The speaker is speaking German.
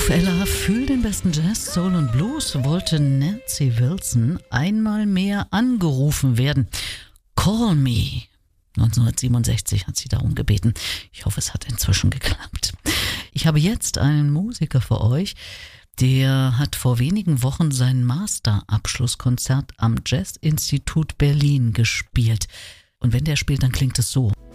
Auf Ella Fühl den besten Jazz, Soul und Blues wollte Nancy Wilson einmal mehr angerufen werden. Call me. 1967 hat sie darum gebeten. Ich hoffe, es hat inzwischen geklappt. Ich habe jetzt einen Musiker für euch, der hat vor wenigen Wochen sein Masterabschlusskonzert am Jazzinstitut Berlin gespielt. Und wenn der spielt, dann klingt es so.